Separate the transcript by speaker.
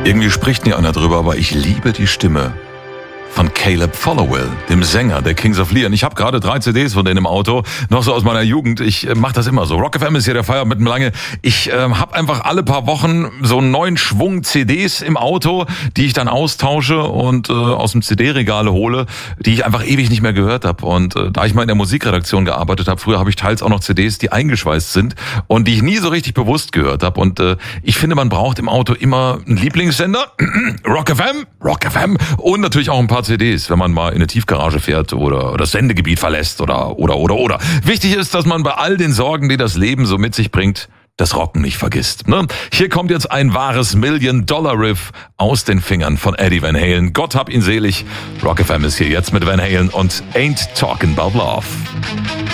Speaker 1: Irgendwie spricht nie einer drüber, aber ich liebe die Stimme von Caleb Followill, dem Sänger der Kings of Leon. Ich habe gerade 3 CDs von denen im Auto, noch so aus meiner Jugend. Ich mache das immer so. Rock FM ist hier der Feierabend mit dem Lange. Ich habe einfach alle paar Wochen so einen neuen Schwung CDs im Auto, die ich dann austausche und aus dem CD-Regale hole, die ich einfach ewig nicht mehr gehört habe. Und da ich mal in der Musikredaktion gearbeitet habe, früher habe ich teils auch noch CDs, die eingeschweißt sind und die ich nie so richtig bewusst gehört habe. Und ich finde, man braucht im Auto immer einen Lieblingssender, Rock FM und natürlich auch ein paar CDs, wenn man mal in eine Tiefgarage fährt oder das Sendegebiet verlässt oder. Wichtig ist, dass man bei all den Sorgen, die das Leben so mit sich bringt, das Rocken nicht vergisst. Ne? Hier kommt jetzt ein wahres $1-Million-Riff aus den Fingern von Eddie Van Halen. Gott hab ihn selig. Rock FM ist hier jetzt mit Van Halen und Ain't Talking About Love.